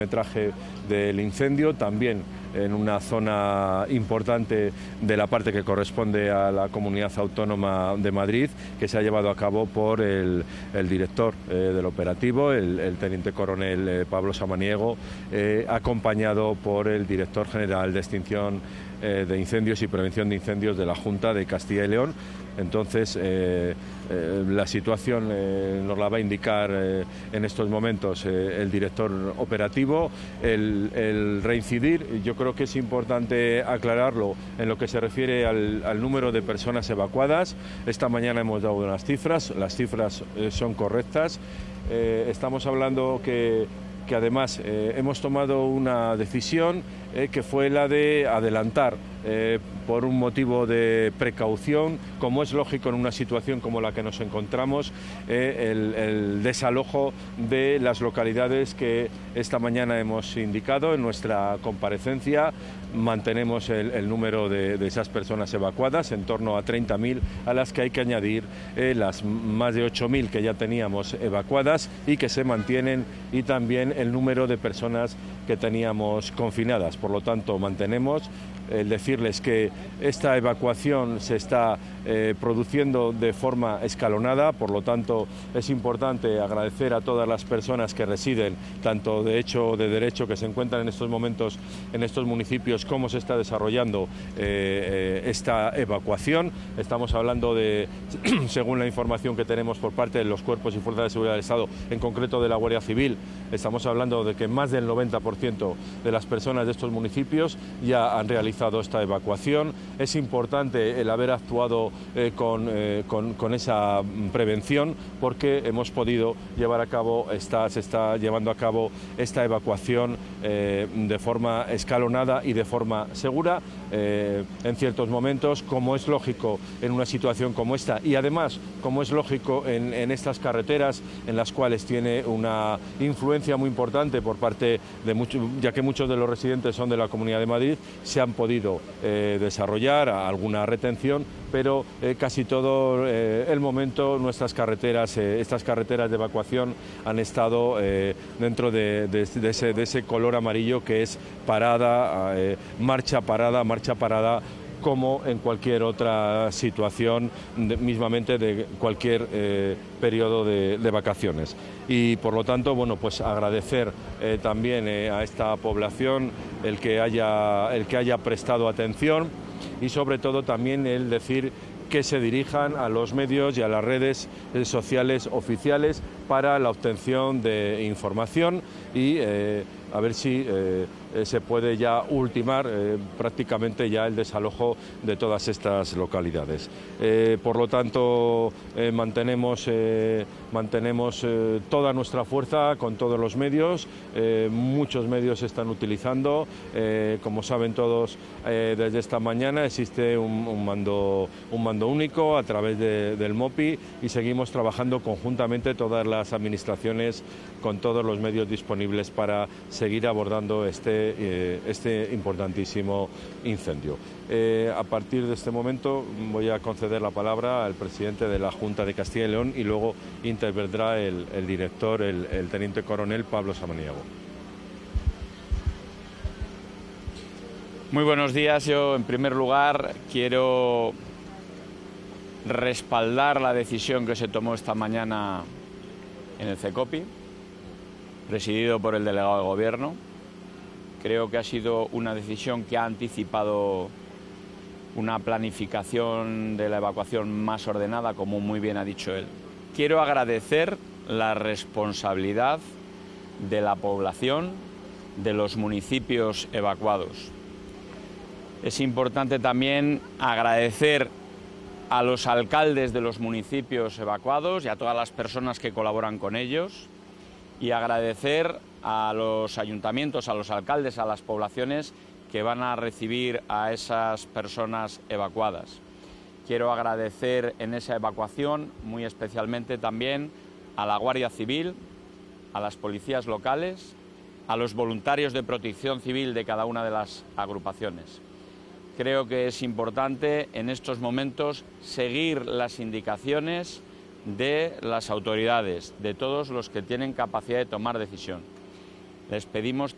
metraje del incendio, también en una zona importante de la parte que corresponde a la Comunidad Autónoma de Madrid, que se ha llevado a cabo por el director del operativo, el teniente coronel Pablo Samaniego, acompañado por el director general de extinción de incendios y prevención de incendios de la Junta de Castilla y León. Entonces, la situación nos la va a indicar en estos momentos el director operativo. El reincidir, yo creo que es importante aclararlo en lo que se refiere al número de personas evacuadas. Esta mañana hemos dado las cifras son correctas. Estamos hablando que además hemos tomado una decisión que fue la de adelantar por un motivo de precaución, como es lógico en una situación como la que nos encontramos, el desalojo de las localidades que esta mañana hemos indicado en nuestra comparecencia. Mantenemos el número de esas personas evacuadas, en torno a 30.000, a las que hay que añadir las más de 8.000 que ya teníamos evacuadas y que se mantienen, y también el número de personas que teníamos confinadas. Por lo tanto, mantenemos el decirles que esta evacuación se está produciendo de forma escalonada. Por lo tanto, es importante agradecer a todas las personas que residen, tanto de hecho o de derecho, que se encuentran en estos momentos en estos municipios, cómo se está desarrollando esta evacuación. Estamos hablando de, según la información que tenemos por parte de los cuerpos y fuerzas de seguridad del Estado, en concreto de la Guardia Civil, estamos hablando de que más del 90% de las personas de estos municipios ya han realizado esta evacuación. Es importante el haber actuado con esa prevención, porque hemos podido llevar a cabo, se está llevando a cabo esta evacuación de forma escalonada y de forma segura, en ciertos momentos, como es lógico en una situación como esta, y además, como es lógico en estas carreteras en las cuales tiene una influencia muy importante por parte de muchos, ya que muchos de los residentes son de la Comunidad de Madrid. Se han podido desarrollar alguna retención, pero casi todo el momento nuestras carreteras, estas carreteras de evacuación han estado dentro de ese color amarillo, que es parada, marcha parada, como en cualquier otra situación, mismamente de cualquier periodo de vacaciones. Y por lo tanto, bueno, pues agradecer también a esta población el que haya prestado atención, y sobre todo también el decir que se dirijan a los medios y a las redes sociales oficiales para la obtención de información, y a ver si se puede ya ultimar prácticamente ya el desalojo de todas estas localidades. Por lo tanto, mantenemos toda nuestra fuerza con todos los medios. Muchos medios se están utilizando. Como saben todos, desde esta mañana existe un mando único a través del MOPI, y seguimos trabajando conjuntamente todas las administraciones con todos los medios disponibles para seguir abordando este importantísimo incendio. A partir de este momento voy a conceder la palabra al presidente de la Junta de Castilla y León, y luego intervendrá el director, el teniente coronel Pablo Samaniego. Muy buenos días. Yo, en primer lugar, quiero respaldar la decisión que se tomó esta mañana en el CECOPI, presidido por el delegado de Gobierno. Creo que ha sido una decisión que ha anticipado una planificación de la evacuación más ordenada, como muy bien ha dicho él. Quiero agradecer la responsabilidad de la población de los municipios evacuados. Es importante también agradecer a los alcaldes de los municipios evacuados y a todas las personas que colaboran con ellos, y agradecer a los ayuntamientos, a los alcaldes, a las poblaciones que van a recibir a esas personas evacuadas. Quiero agradecer en esa evacuación muy especialmente también a la Guardia Civil, a las policías locales, a los voluntarios de protección civil de cada una de las agrupaciones. Creo que es importante en estos momentos seguir las indicaciones de las autoridades, de todos los que tienen capacidad de tomar decisión. Les pedimos